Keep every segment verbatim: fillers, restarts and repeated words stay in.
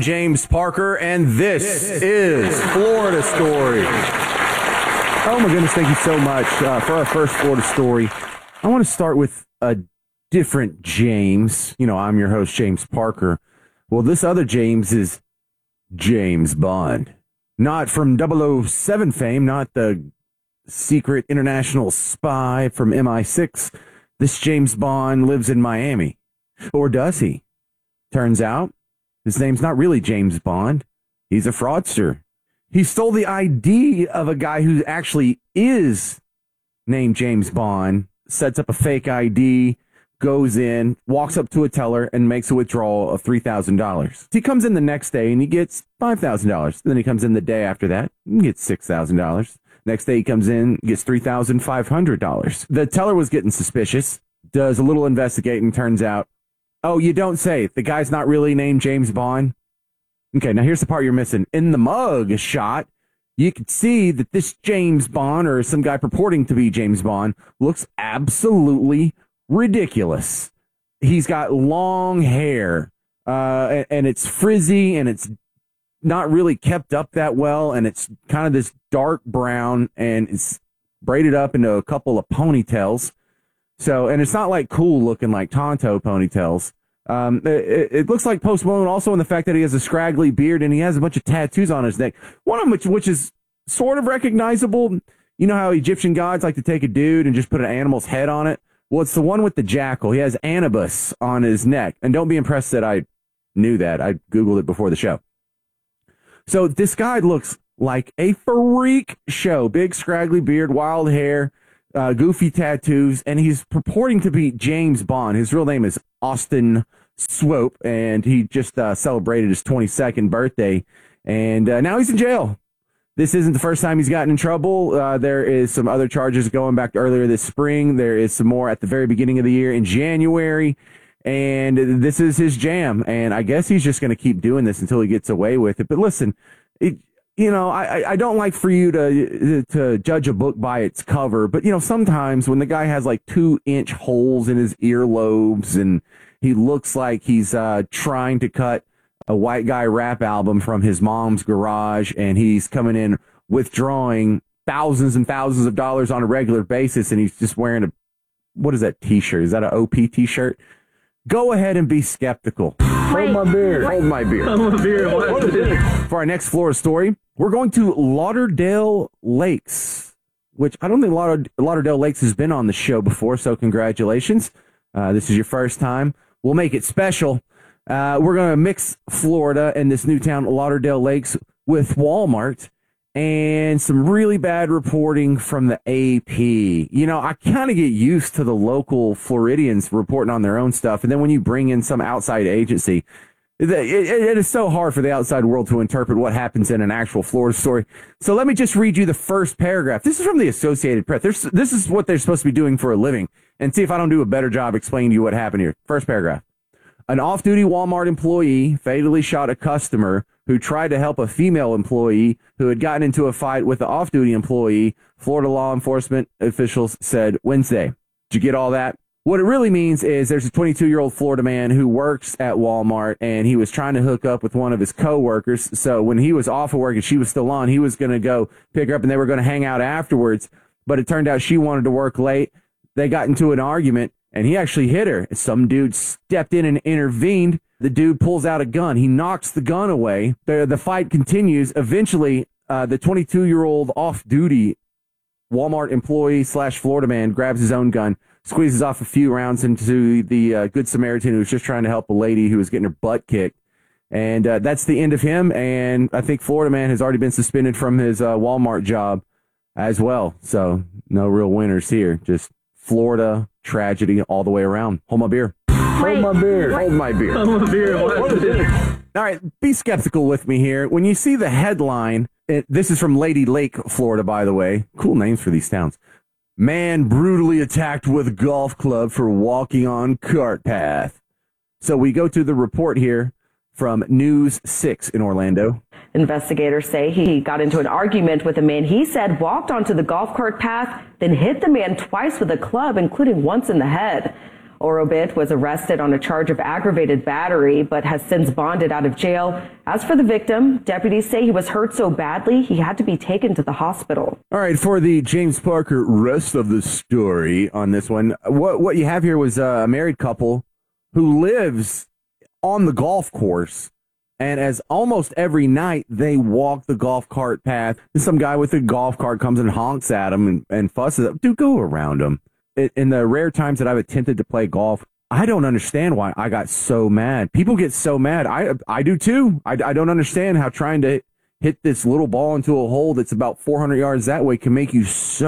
James Parker, and this, this is Florida Story. Oh my goodness, thank you so much uh, for our first Florida Story. I want to start with a different James. You know, I'm your host, James Parker. Well, this other James is James Bond. Not from double oh seven fame, not the secret international spy from M I six. This James Bond lives in Miami. Or does he? Turns out, his name's not really James Bond. He's a fraudster. He stole the I D of a guy who actually is named James Bond, sets up a fake I D, goes in, walks up to a teller, and makes a withdrawal of three thousand dollars. He comes in the next day, and he gets five thousand dollars. Then he comes in the day after that, and gets six thousand dollars. Next day he comes in, gets three thousand five hundred dollars. The teller was getting suspicious, does a little investigating, turns out, oh, you don't say. The guy's not really named James Bond. Okay, now here's the part you're missing. In the mug shot, you can see that this James Bond, or some guy purporting to be James Bond, looks absolutely ridiculous. He's got long hair, uh, and, and it's frizzy, and it's not really kept up that well, and it's kind of this dark brown, and it's braided up into a couple of ponytails. So, and it's not like cool looking like Tonto ponytails. Um, it, it looks like Post Malone also in the fact that he has a scraggly beard and he has a bunch of tattoos on his neck. One of them which, which is sort of recognizable. You know how Egyptian gods like to take a dude and just put an animal's head on it? Well, it's the one with the jackal. He has Anubis on his neck. And don't be impressed that I knew that. I Googled it before the show. So this guy looks like a freak show. Big scraggly beard, wild hair. Uh, goofy tattoos, and he's purporting to be James Bond. His real name is Austin Swope, and he just uh, celebrated his twenty-second birthday, and uh, now he's in jail. This isn't the first time he's gotten in trouble. Uh, there is some other charges going back to earlier this spring. There is some more at the very beginning of the year in January, and this is his jam, and I guess he's just going to keep doing this until he gets away with it. But listen, it You know, I, I don't like for you to to judge a book by its cover, but, you know, sometimes when the guy has like two inch holes in his earlobes and he looks like he's uh, trying to cut a white guy rap album from his mom's garage, and he's coming in withdrawing thousands and thousands of dollars on a regular basis, and he's just wearing a, what is that t-shirt? Is that an O P t-shirt? Go ahead and be skeptical. Wait, Hold my beer. Wait. Hold my beer. Hold my beer. What is it? For our next Florida story, we're going to Lauderdale Lakes, which I don't think Lauder- Lauderdale Lakes has been on the show before, so congratulations. Uh, this is your first time. We'll make it special. Uh, we're going to mix Florida and this new town, Lauderdale Lakes, with Walmart and some really bad reporting from the A P. You know, I kind of get used to the local Floridians reporting on their own stuff, and then when you bring in some outside agency, it, it, it is so hard for the outside world to interpret what happens in an actual Florida story. So let me just read you the first paragraph. This is from the Associated Press. There's, this is what they're supposed to be doing for a living, and see if I don't do a better job explaining to you what happened here. First paragraph. An off-duty Walmart employee fatally shot a customer who tried to help a female employee who had gotten into a fight with the off-duty employee, Florida law enforcement officials said Wednesday. Did you get all that? What it really means is there's a twenty-two-year-old Florida man who works at Walmart, and he was trying to hook up with one of his coworkers. So when he was off of work and she was still on, he was going to go pick her up, and they were going to hang out afterwards. But it turned out she wanted to work late. They got into an argument, and he actually hit her. Some dude stepped in and intervened. The dude pulls out a gun. He knocks the gun away. The, the fight continues. Eventually, uh, the twenty-two-year-old off-duty Walmart employee slash Florida man grabs his own gun, squeezes off a few rounds into the uh, Good Samaritan who was just trying to help a lady who was getting her butt kicked. And uh, that's the end of him. And I think Florida man has already been suspended from his uh, Walmart job as well. So no real winners here. Just Florida tragedy all the way around. Hold my beer. Wait, Hold my beer. Wait. Hold my beer. Hold my beer. What, what is it? All right, be skeptical with me here. When you see the headline, it, this is from Lady Lake, Florida, by the way. Cool names for these towns. Man brutally attacked with golf club for walking on cart path. So we go to the report here from News six in Orlando. Investigators say he got into an argument with a man he said walked onto the golf cart path, then hit the man twice with a club, including once in the head. Orobit was arrested on a charge of aggravated battery, but has since bonded out of jail. As for the victim, deputies say he was hurt so badly he had to be taken to the hospital. All right, for the James Parker rest of the story on this one, what what you have here was a married couple who lives on the golf course, and as almost every night they walk the golf cart path, and some guy with a golf cart comes and honks at them and, and fusses up. Dude, go around them. In the rare times that I've attempted to play golf, I don't understand why I got so mad. People get so mad. I I do too. I, I don't understand how trying to hit this little ball into a hole that's about four hundred yards that way can make you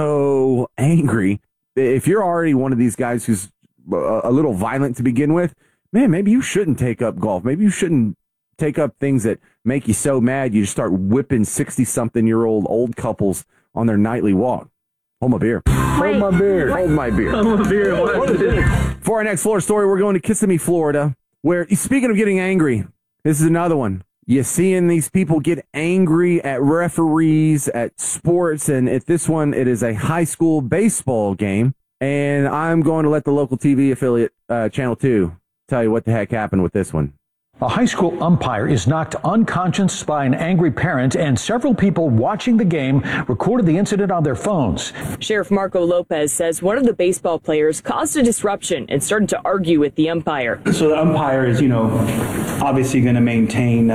so angry. If you're already one of these guys who's a little violent to begin with, man, maybe you shouldn't take up golf. Maybe you shouldn't take up things that make you so mad you just start whipping sixty-something-year-old old couples on their nightly walk. Hold my beer. Hold my beer. Hold my beer. Hold my beer. What is this? For our next Florida story, we're going to Kissimmee, Florida, where, speaking of getting angry, this is another one. You're seeing these people get angry at referees, at sports, and at this one, it is a high school baseball game. And I'm going to let the local T V affiliate, uh, Channel two, tell you what the heck happened with this one. A high school umpire is knocked unconscious by an angry parent, and several people watching the game recorded the incident on their phones. Sheriff Marco Lopez says one of the baseball players caused a disruption and started to argue with the umpire. So the umpire is, you know, obviously going to maintain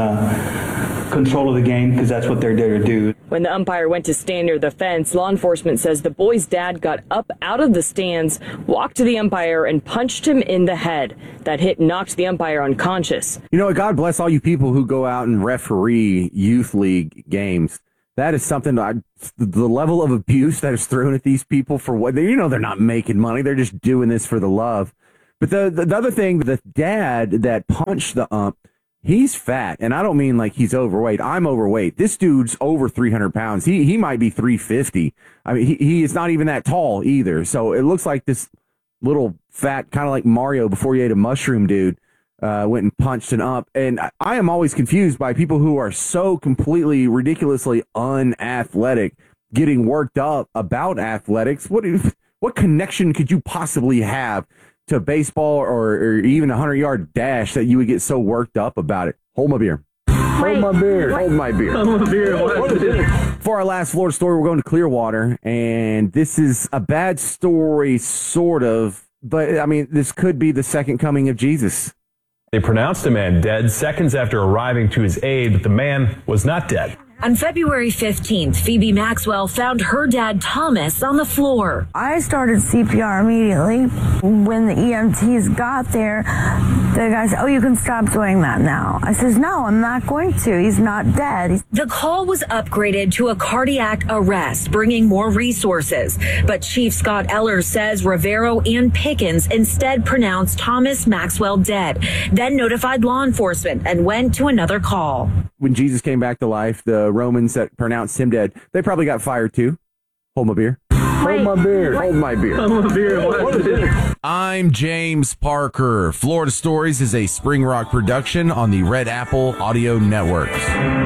uh, control of the game because that's what they're there to do. When the umpire went to stand near the fence, law enforcement says the boy's dad got up out of the stands, walked to the umpire, and punched him in the head. That hit knocked the umpire unconscious. You know, God bless all you people who go out and referee youth league games. That is something, I, the level of abuse that is thrown at these people for what, you know, they're not making money. They're just doing this for the love. But the, the, the other thing, the dad that punched the ump, he's fat. And I don't mean like he's overweight. I'm overweight. This dude's over three hundred pounds. He, he might be three fifty. I mean, he, he is not even that tall either. So it looks like this little fat, kind of like Mario before he ate a mushroom dude, uh, went and punched an ump. And I, I am always confused by people who are so completely, ridiculously unathletic getting worked up about athletics. What, what connection could you possibly have to baseball or, or even a hundred-yard dash that you would get so worked up about it? Hold my beer. Hold my beer. Hold my beer. Hold my beer. What is this? For our last Florida story, we're going to Clearwater, and this is a bad story, sort of, but, I mean, this could be the second coming of Jesus. They pronounced a man dead seconds after arriving to his aid, but the man was not dead. On February fifteenth, Phoebe Maxwell found her dad, Thomas, on the floor. I started C P R immediately. When the E M Ts got there, the guy said, "Oh, you can stop doing that now." I says, "No, I'm not going to. He's not dead." He's- the call was upgraded to a cardiac arrest, bringing more resources. But Chief Scott Eller says Rivero and Pickens instead pronounced Thomas Maxwell dead, then notified law enforcement and went to another call. When Jesus came back to life, the Romans that pronounced him dead, they probably got fired too. Hold my beer. Hold my beer. Hold my beer. Hold my beer. What is this? I'm James Parker. Florida Stories is a Spring Rock production on the Red Apple Audio Networks.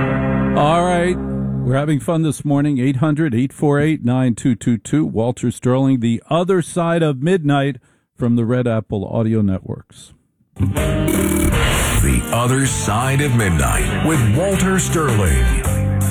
All right. We're having fun this morning. eight hundred, eight four eight, nine two two two. Walter Sterling, The Other Side of Midnight from the Red Apple Audio Networks. The Other Side of Midnight with Walter Sterling.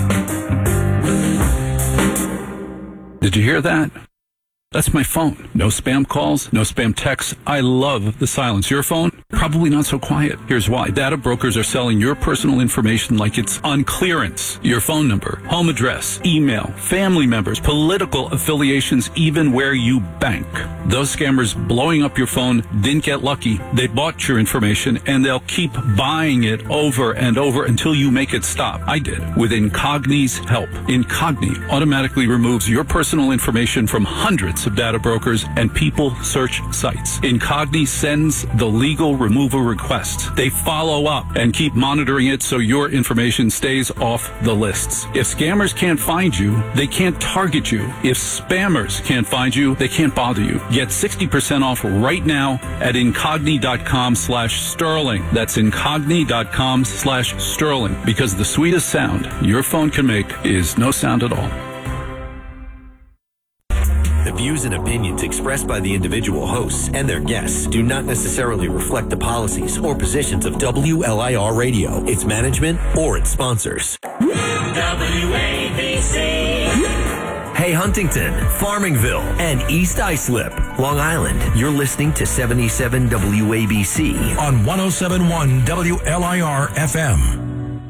Did you hear that? That's my phone. No spam calls, no spam texts. I love the silence. Your phone? Probably not so quiet. Here's why. Data brokers are selling your personal information like it's on clearance. Your phone number, home address, email, family members, political affiliations, even where you bank. Those scammers blowing up your phone didn't get lucky. They bought your information and they'll keep buying it over and over until you make it stop. I did with Incogni's help. Incogni automatically removes your personal information from hundreds of data brokers and people search sites. Incogni sends the legal removal request. They follow up and keep monitoring it so your information stays off the lists. If scammers can't find you, they can't target you. If spammers can't find you, they can't bother you. Get sixty percent off right now at incogni.com slash sterling. That's incogni.com slash sterling, because the sweetest sound your phone can make is no sound at all. The The views and opinions expressed by the individual hosts and their guests do not necessarily reflect the policies or positions of W L I R Radio, its management, or its sponsors. W A B C. Hey Huntington, Farmingville, and East Islip, Long Island. You're listening to seventy-seven W A B C on one oh seven point one W L I R F M.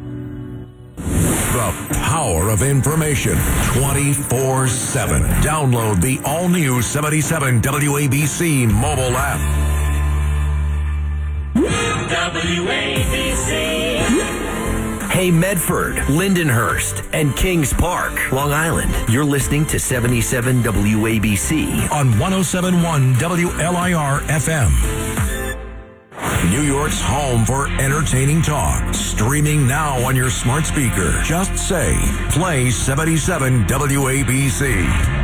The power of information twenty-four seven. Download the all-new seventy-seven W A B C mobile app. W A B C. Hey Medford, Lindenhurst, and Kings Park, Long Island. You're listening to seventy-seven W A B C on one oh seven point one W L I R F M. New York's home for entertaining talk. Streaming now on your smart speaker. Just say, play seventy-seven W A B C.